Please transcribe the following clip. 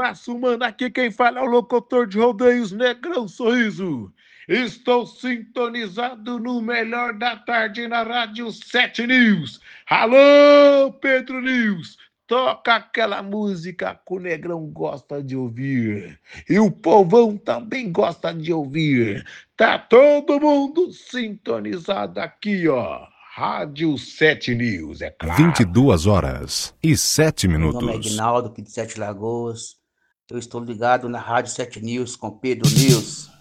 massa humana, aqui quem fala é o locutor de rodeios Negrão Sorriso. Estou sintonizado no melhor da tarde na Rádio 7 News. Alô, Pedro News, toca aquela música que o Negrão gosta de ouvir. E o povão também gosta de ouvir. Tá todo mundo sintonizado aqui, ó. Rádio 7 News, é claro. 22h07 Meu nome é minutos. Aguinaldo, aqui de Sete Lagoas. Eu estou ligado na Rádio 7 News com Pedro News.